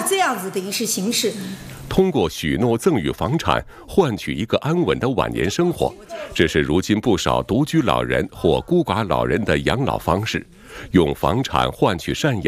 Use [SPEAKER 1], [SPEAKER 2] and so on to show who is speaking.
[SPEAKER 1] 这样子的一个形式。
[SPEAKER 2] 通过许诺赠与房产换取一个安稳的晚年生活，这是如今不少独居老人或孤寡老人的养老方式，用房产换取赡养。